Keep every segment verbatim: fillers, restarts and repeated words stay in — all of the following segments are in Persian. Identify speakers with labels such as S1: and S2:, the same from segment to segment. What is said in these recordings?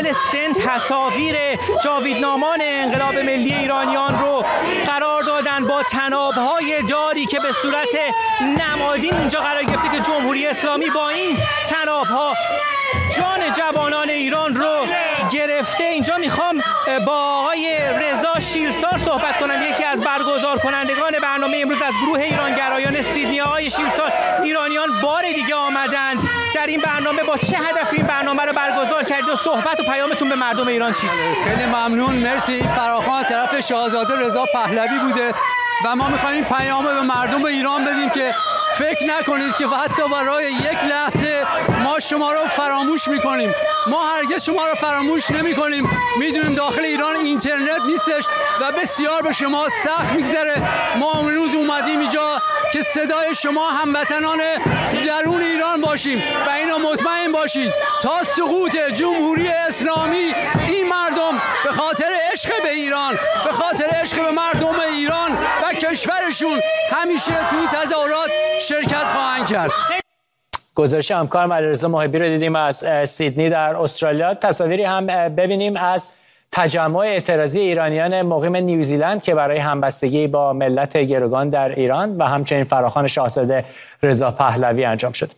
S1: سن تصاویر جاویدنامان انقلاب ملی ایرانیان رو قرار دادن با طناب‌های جاری که به صورت نمادین اینجا قرار گرفته که جمهوری اسلامی با این طناب‌ها جان جوانان ایران رو گرفته. اینجا میخوام با آقای رضا شیلسار صحبت کنم، یکی از برگزار کنندگان برنامه امروز از گروه ایرانگرایان سیدنی. آقای شیلسار، ایرانیان بار دیگه آمدند در این برنامه، با چه هدف این برنامه رو برگزار کردید و صحبت و پیامتون به مردم ایران چی؟
S2: خیلی ممنون، مرسی. فراخوان طرف شاهزاده رضا پهلوی بوده و ما میخوایم این پیام به مردم ایران بدیم که فکر نکنید که حتی برای یک لحظه ما شما رو فراموش میکنیم. ما هرگز شما رو فراموش نمیکنیم. میدونیم داخل ایران اینترنت نیستش و بسیار به شما سخت میگذره. ما امروز اومدیم اینجا که صدای شما هموطنان درون ایران باشیم و اینو مطمئن باشید تا سقوط جمهوری اسلامی این مردم به خاطر عشق به ایران، به خاطر عشق به مردم ایران و کشورشون همیشه توی تظاهرات شرکت خواهند کرد.
S3: گزارش همکارم علیرضا محبی رو دیدیم از سیدنی در استرالیا. تصاویری هم ببینیم از تجمع اعتراضی ایرانیان مقیم نیوزیلند که برای همبستگی با ملت گروگان در ایران و همچنین فراخوان شاهزاده رضا پهلوی انجام شد.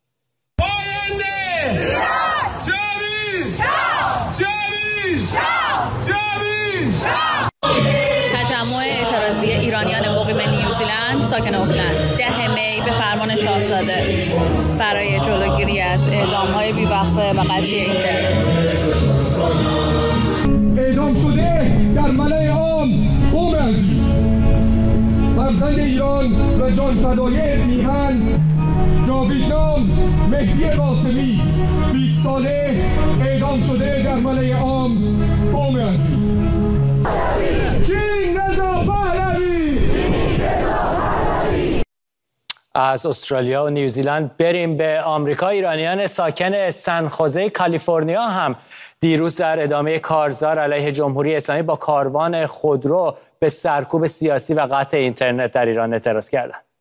S4: تجمع اعتراضی ایرانیان مقیم نیوزیلند ساکن اوکلند ده می به فرمان شاهزاده برای جلوگیری از اعدام‌های بی‌وقفه و قطعی اینترنت.
S5: اعدام شده در ملأ عام قوم عزیز، فرزند ایران و جانفدای میهن جاویدنام مهدی قاسمی بیست ساله اعدام شده در ملأ عام قوم عزیز. چین رضا پهلوی.
S3: از استرالیا و نیوزیلند بریم به آمریکا. ایرانیان ساکن سن خوزه کالیفرنیا هم دیروز در ادامه کارزار علیه جمهوری اسلامی با کاروان خودرو به سرکوب سیاسی و قطع اینترنت در ایران اعتراض کردند.